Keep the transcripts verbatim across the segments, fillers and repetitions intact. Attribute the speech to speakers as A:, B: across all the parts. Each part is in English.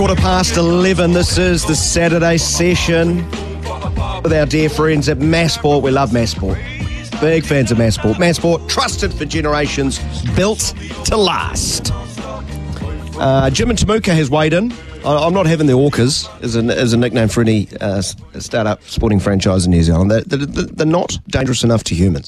A: Quarter past eleven. This is the Saturday session with our dear friends at Massport. We love Massport. Big fans of Massport. Massport, trusted for generations, built to last. Uh, Jim and Temuka has weighed in. I, I'm not having the Orcas as a, as a nickname for any uh, start-up sporting franchise in New Zealand. They're, they're, they're not dangerous enough to humans.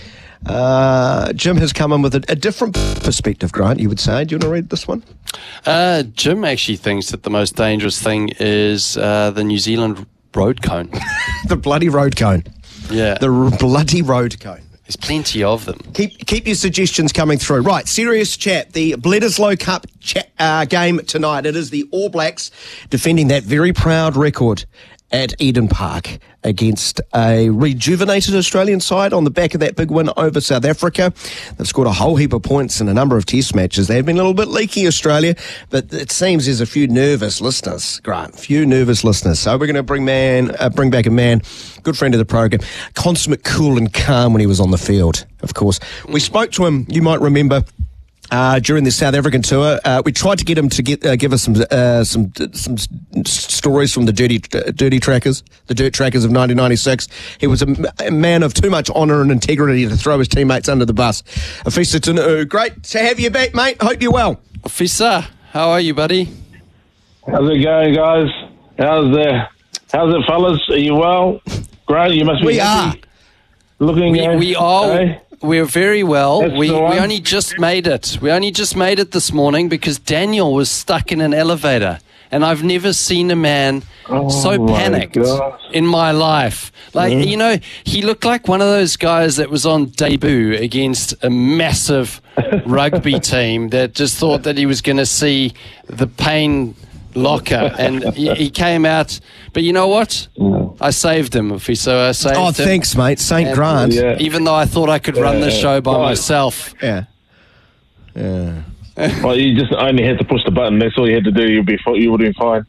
A: Uh, Jim has come in with a, a different perspective, Grant, you would say. Do you want to read this one?
B: Uh, Jim actually thinks that the most dangerous thing is uh, the New Zealand road cone.
A: The bloody road cone.
B: Yeah.
A: The r- bloody road cone.
B: There's plenty of them.
A: Keep keep your suggestions coming through. Right, serious chat. The Bledisloe Cup cha- uh, game tonight. It is the All Blacks defending that very proud record at Eden Park against a rejuvenated Australian side on the back of that big win over South Africa. They've scored a whole heap of points in a number of test matches. They've been a little bit leaky, Australia, but it seems there's a few nervous listeners, Grant, few nervous listeners. So we're going to bring man, uh, bring back a man, good friend of the program, consummate cool and calm when he was on the field, of course. We spoke to him, you might remember, Uh, during the South African tour. Uh, we tried to get him to get, uh, give us some, uh, some, some stories from the dirty, uh, dirty trackers, the dirt trackers of nineteen ninety-six. He was a, a man of too much honour and integrity to throw his teammates under the bus. Afisa Tunu, great to have you back, mate. Hope you're well.
B: Afisa, how are you, buddy?
C: How's it going, guys? How's the, how's it, fellas? Are you well? Great, you must be
A: We
C: happy.
A: are.
C: Looking,
B: We,
C: uh,
B: we are.
C: eh?
B: We're very well.
C: That's
B: We
C: the
B: we
C: one.
B: only just made it. We only just made it this morning because Daniel was stuck in an elevator, and I've never seen a man
C: Oh
B: so
C: my
B: panicked
C: God.
B: in my life. Like
C: Mhm.
B: you know, he looked like one of those guys that was on debut against a massive rugby team that just thought that he was going to see the pain locker, and he, he came out. But you know what?
C: Mm.
B: I saved him, so I saved
A: Oh,
B: him.
A: thanks, mate. Saint
B: And-
A: Grant.
C: Yeah.
B: Even though I thought I could run the
C: Yeah.
B: show by
C: Right.
B: myself.
A: Yeah. Yeah.
C: Well, you just only had to push the button. That's all you had to do. You'd be, fi- you would have been fine.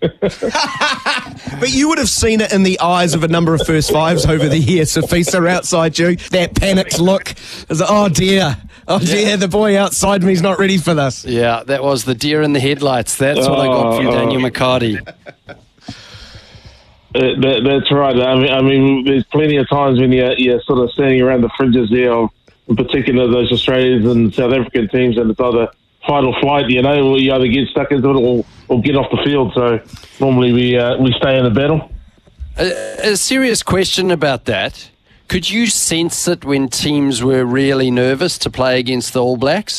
A: But you would have seen it in the eyes of a number of first fives over the years. Afisa outside you, that panicked look. It was like, oh dear, oh dear,
B: Yeah.
A: the boy outside me's not ready for this.
B: Yeah, that was the deer in the headlights. That's what I got for you,
C: Oh,
B: Daniel
C: oh.
B: McCarty.
C: Uh, that, that's right. I mean, I mean, there's plenty of times when you're, you're sort of standing around the fringes there of, in particular, those Australians and South African teams, and it's either fight or flight, you know, or you either get stuck into it or, or get off the field. So normally we uh, we stay in the battle.
B: A, a serious question about that. Could you sense it when teams were really nervous to play against the All Blacks?